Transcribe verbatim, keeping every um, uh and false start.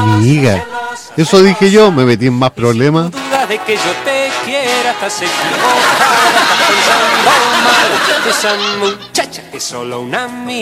amiga. Eso dije yo, me metí en más problemas. De que yo te quiera, estás equivocada, estás pensando mal. Esa muchacha es solo una amiga.